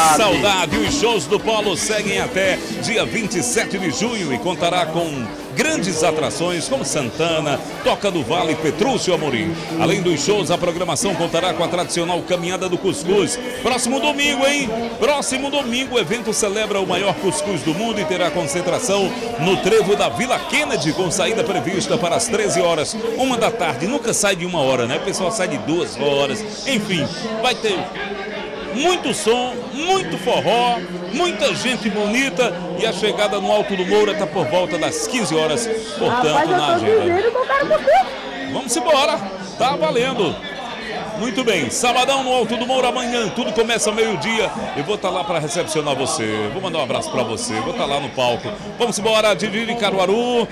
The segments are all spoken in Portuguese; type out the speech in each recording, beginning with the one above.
saudade. Os shows do Polo seguem até dia 27 de junho e contará com grandes atrações como Santana, Toca do Vale, Petrúcio Amorim. Além dos shows, a programação contará com a tradicional Caminhada do Cuscuz. Próximo domingo, hein? Próximo domingo, o evento celebra o maior cuscuz do mundo e terá concentração no trevo da Vila Kennedy, com saída prevista para as 13 horas, 1 da tarde. Nunca sai de 1 hora, né? O pessoal sai de 2 horas. Enfim, vai ter muito som, muito forró, muita gente bonita e a chegada no Alto do Moura está por volta das 15 horas, portanto, na agenda. Vamos embora, tá valendo. Muito bem, sabadão no Alto do Moura, amanhã tudo começa ao meio-dia. Eu vou estar lá para recepcionar você, vou mandar um abraço para você, vou estar lá no palco. Vamos embora, Didi de Caruaru,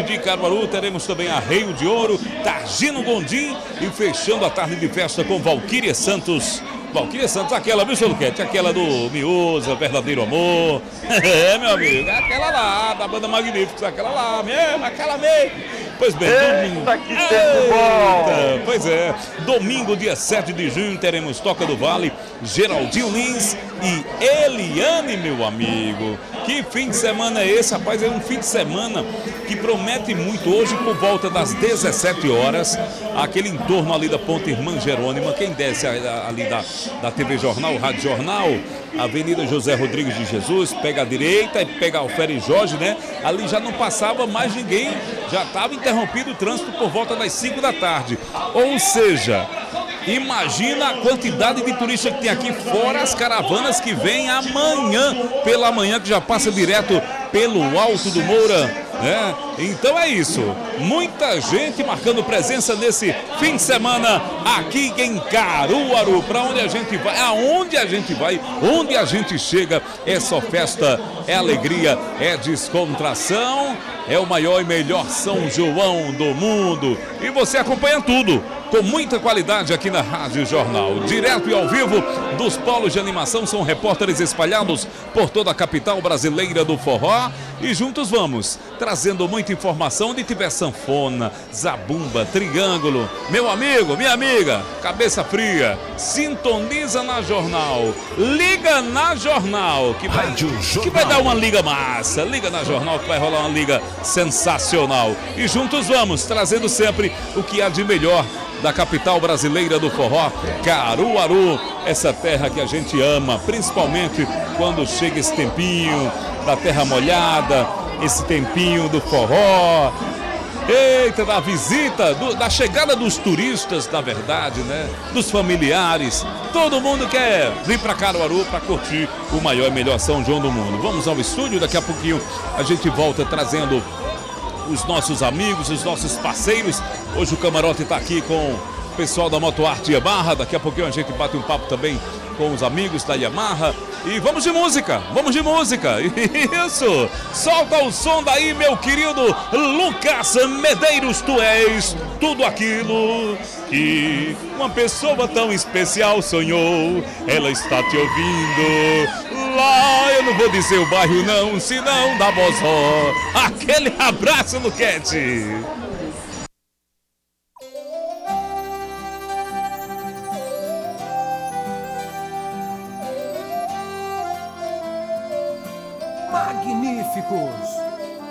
teremos também Arreio de Ouro, Targino Gondim e fechando a tarde de festa com Valquíria Santos. Valquíria Santos, aquela, viu, seu Luquete? Aquela do Miúza, Verdadeiro Amor. É, meu amigo, aquela lá, da banda Magníficos, aquela lá mesmo, aquela mesmo. Pois bem, domingo. Que tempo bom! Pois é, domingo, dia 7 de junho, teremos Toca do Vale, Geraldinho Lins e Eliane, meu amigo. Que fim de semana é esse, rapaz? É um fim de semana que promete muito. Hoje, por volta das 17 horas, aquele entorno ali da Ponte Irmã Jerônima, quem desce ali da TV Jornal, Rádio Jornal, Avenida José Rodrigues de Jesus, pega a direita e pega o Féri Jorge, né? Ali já não passava mais ninguém, já estava interrompido o trânsito por volta das 5 da tarde. Ou seja, imagina a quantidade de turistas que tem aqui, fora as caravanas que vêm amanhã, pela manhã, que já passa direto pelo Alto do Moura. Então é isso, muita gente marcando presença nesse fim de semana aqui em Caruaru. Para onde a gente vai, aonde a gente vai, onde a gente chega, é só festa, é alegria, é descontração, é o maior e melhor São João do mundo. E você acompanha tudo com muita qualidade aqui na Rádio Jornal, direto e ao vivo dos polos de animação. São repórteres espalhados por toda a capital brasileira do forró e juntos vamos trazendo muita informação. Onde tiver sanfona, zabumba, triângulo, meu amigo, minha amiga, cabeça fria, sintoniza na Jornal, liga na Jornal, que vai dar uma liga massa, liga na Jornal que vai rolar uma liga sensacional. E juntos vamos trazendo sempre o que há de melhor da capital brasileira do forró, Caruaru, essa terra que a gente ama, principalmente quando chega esse tempinho da terra molhada, esse tempinho do forró, eita, da visita, da chegada dos turistas, na verdade, né? Dos familiares, todo mundo quer vir para Caruaru para curtir o maior e melhor São João do mundo. Vamos ao estúdio, daqui a pouquinho a gente volta trazendo os nossos amigos, os nossos parceiros. Hoje o camarote está aqui com o pessoal da Motoarte Yamaha. Daqui a pouquinho a gente bate um papo também com os amigos da Yamaha. E vamos de música, Isso, solta o som daí, meu querido Lucas Medeiros. Tu és tudo aquilo que uma pessoa tão especial sonhou. Ela está te ouvindo lá, eu não vou dizer o bairro não, senão dá bozó. Aquele abraço, Luquete. Magníficos!